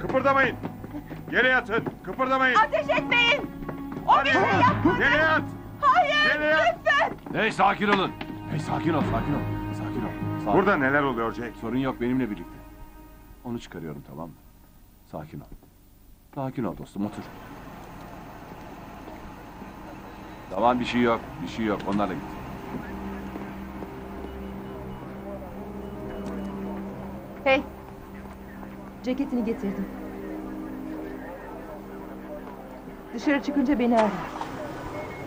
Kıpırdamayın. Yere yatın. Kıpırdamayın. Ateş etmeyin! O bir şey yapmadı! Yere yat. Hayır! Yere yat. Lütfen! Hey sakin olun. Hey sakin ol, sakin ol. Sakin ol. Sakin. Burada neler oluyor Jack? Sorun yok benimle birlikte. Onu çıkarıyorum tamam mı? Sakin ol. Sakin ol dostum otur. Tamam bir şey yok. Bir şey yok. Onlarla git. Hey! Ceketini getirdim. Dışarı çıkınca beni ara.